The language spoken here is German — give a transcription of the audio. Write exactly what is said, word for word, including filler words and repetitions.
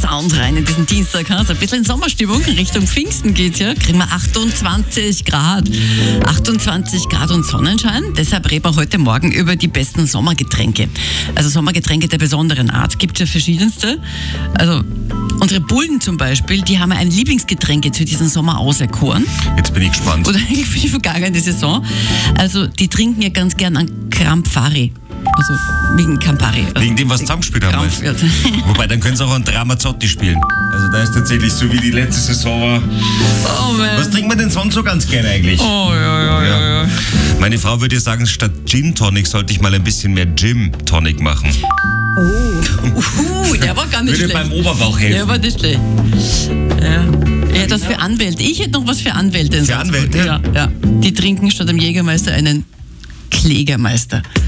Sound rein in diesen Dienstag. Also ein bisschen in Sommerstimmung. Richtung Pfingsten geht's ja. Kriegen wir achtundzwanzig Grad. achtundzwanzig Grad und Sonnenschein. Deshalb reden wir heute Morgen über die besten Sommergetränke. Also Sommergetränke der besonderen Art. Gibt es ja verschiedenste. Also unsere Bullen zum Beispiel, die haben ein Lieblingsgetränk jetzt für diesen Sommer auserkoren. Jetzt bin ich gespannt. Oder eigentlich für die vergangene Saison. Also die trinken ja ganz gern an Campari. Also wegen Campari. Also wegen dem, was zusammengespielt haben. Krampf, ja. Wobei, dann können sie auch an Dramazzotti spielen. Also da ist tatsächlich so wie die letzte Saison war. Oh man. Was trinkt man denn sonst so ganz gerne eigentlich? Oh ja, ja, ja, ja. Meine Frau würde sagen, statt Gin Tonic sollte ich mal ein bisschen mehr Gym Tonic machen. Oh. Uh, der war gar nicht würde schlecht. beim Oberbauch helfen. Der war nicht schlecht. Ja. Ich hätte was für Anwälte. Ich hätte noch was für Anwälte. Für Anwälte? Ja, ja. Die trinken statt dem Jägermeister einen Klägermeister.